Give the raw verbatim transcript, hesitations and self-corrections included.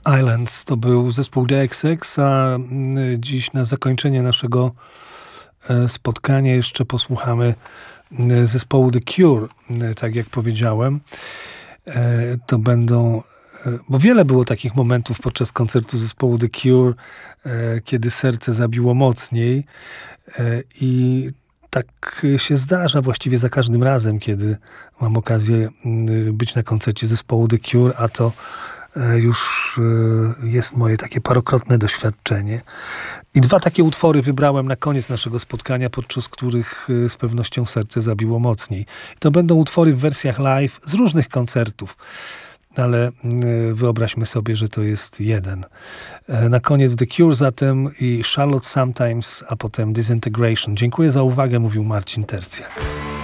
Islands to był zespół The X X, a dziś na zakończenie naszego spotkania jeszcze posłuchamy zespołu The Cure, tak jak powiedziałem. To będą, bo wiele było takich momentów podczas koncertu zespołu The Cure, kiedy serce zabiło mocniej i tak się zdarza właściwie za każdym razem, kiedy mam okazję być na koncercie zespołu The Cure, a to już jest moje takie parokrotne doświadczenie. I dwa takie utwory wybrałem na koniec naszego spotkania, podczas których z pewnością serce zabiło mocniej. To będą utwory w wersjach live z różnych koncertów, ale wyobraźmy sobie, że to jest jeden. Na koniec The Cure zatem i Charlotte Sometimes, a potem Disintegration. Dziękuję za uwagę, mówił Marcin Tercjak.